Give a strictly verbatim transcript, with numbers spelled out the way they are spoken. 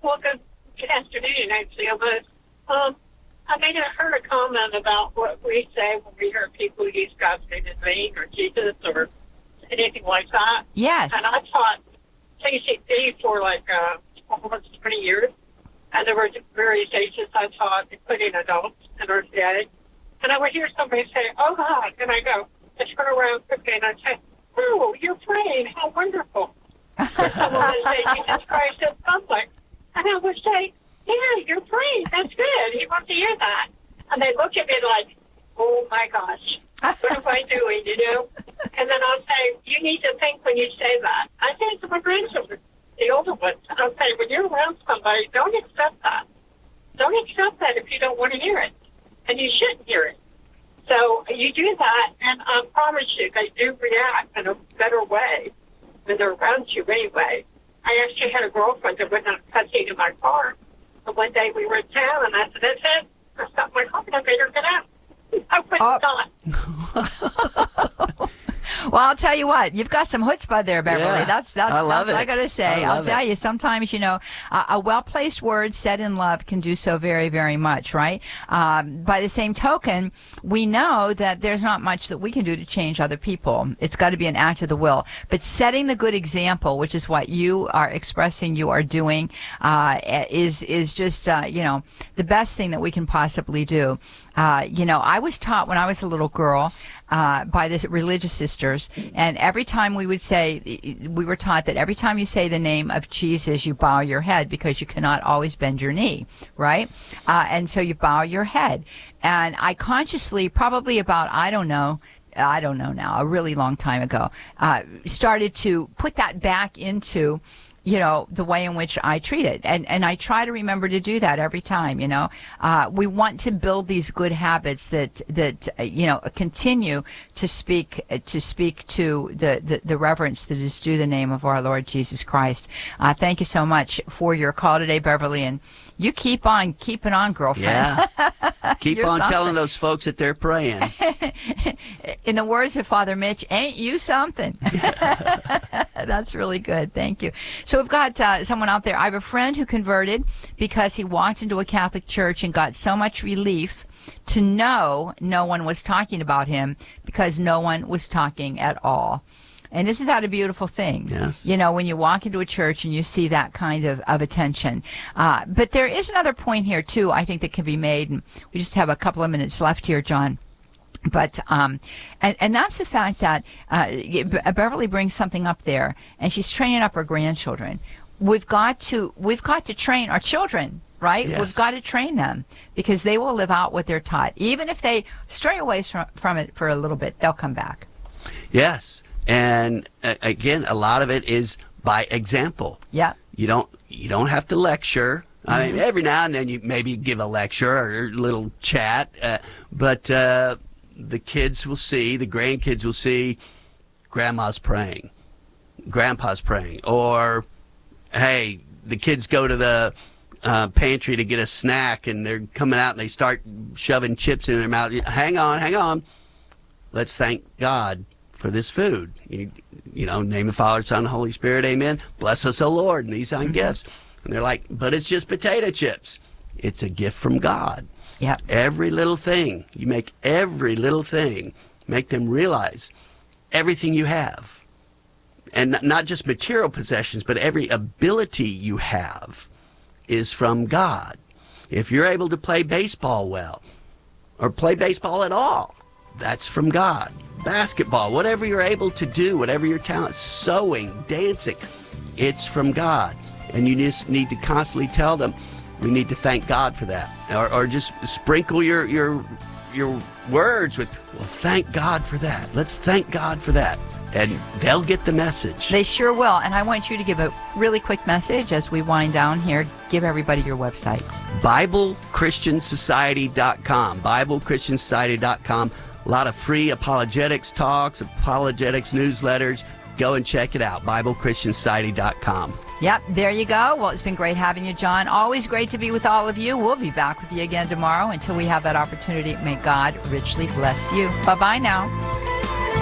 well, good afternoon, actually. But, um, I mean, I heard a comment about what we say when we hear people use God's name in vain or Jesus or anything like that. Yes. And I taught C C D for like uh, almost twenty years. And there were various ages I taught, including adults and orthodox. And I would hear somebody say, oh, God. And I go, I turn around quickly and I say, oh, you're praying. How wonderful. And someone would say, Jesus Christ in public. And I would say, yeah, you're praying. That's good. He wants to hear that. And they look at me like, oh, my gosh, what am I doing, you know? And then I'll say, you need to think when you say that. I say it to my grandchildren, the older ones. And I'll say, when you're around somebody, don't accept that. Don't accept that if you don't want to hear it. And you shouldn't hear it. So you do that, and I promise you, they do react in a better way when they're around you anyway. I actually had a girlfriend that would not cussing in my car. And one day we were in town, and I said, that's it. I stopped my car, and I made her get out. I wouldn't stop. Well, I'll tell you what, you've got some chutzpah there, Beverly. Yeah, that's that's, I love that's what it. I got to say. I I'll love tell it. you, sometimes, you know, uh, a well-placed word said in love can do so very, very much, right? Um, by the same token, we know that there's not much that we can do to change other people. It's got to be an act of the will. But setting the good example, which is what you are expressing you are doing, uh, is is just, uh, you know, the best thing that we can possibly do. Uh, you know, I was taught when I was a little girl uh, by the religious sisters, and every time we would say, we were taught that every time you say the name of Jesus, you bow your head because you cannot always bend your knee, right? Uh, and so you bow your head. And I consciously, probably about, I don't know, I don't know now, a really long time ago, uh, started to put that back into, you know, the way in which I treat it. And, and I try to remember to do that every time, you know. Uh, we want to build these good habits that, that uh, you know, continue to speak to speak to the, the, the reverence that is due the name of our Lord Jesus Christ. Uh, thank you so much for your call today, Beverly. And you keep on keeping on, girlfriend. Yeah. Keep You're on something. telling those folks that they're praying. In the words of Father Mitch, ain't you something? That's really good. Thank you. So we've got uh, someone out there. I have a friend who converted because he walked into a Catholic church and got so much relief to know no one was talking about him because no one was talking at all. And isn't that a beautiful thing? Yes. You know, when you walk into a church and you see that kind of, of attention. Uh, but there is another point here, too, I think that can be made. And we just have a couple of minutes left here, John. But, um, and, and that's the fact that uh, Beverly brings something up there, and she's training up her grandchildren. We've got to, we've got to train our children, right? Yes. We've got to train them because they will live out what they're taught. Even if they stray away from, from it for a little bit, they'll come back. Yes. And uh, again, a lot of it is by example. Yeah. You don't you don't have to lecture. I mean, every now and then you maybe give a lecture or a little chat, uh, but uh, the kids will see, the grandkids will see, grandma's praying, grandpa's praying, or hey, the kids go to the uh, pantry to get a snack and they're coming out and they start shoving chips in their mouth. Hang on, hang on. Let's thank God for this food. You, you know, name the Father, Son, and Holy Spirit, amen. Bless us, O Lord, and these are mm-hmm. gifts. And they're like, but it's just potato chips. It's a gift from God. Yeah. Every little thing, you make every little thing, make them realize everything you have. And not just material possessions, but every ability you have is from God. If you're able to play baseball well, or play baseball at all, that's from God. Basketball, whatever you're able to do, whatever your talent, sewing, dancing, it's from God. And you just need to constantly tell them, we need to thank God for that. Or, or just sprinkle your, your, your words with, well, thank God for that. Let's thank God for that. And they'll get the message. They sure will. And I want you to give a really quick message as we wind down here. Give everybody your website. Bible Christian Society dot com. Bible Christian Society dot com. A lot of free apologetics talks, apologetics newsletters. Go and check it out, Bible Christian Society dot com. Yep, there you go. Well, it's been great having you, John. Always great to be with all of you. We'll be back with you again tomorrow. Until we have that opportunity, may God richly bless you. Bye-bye now.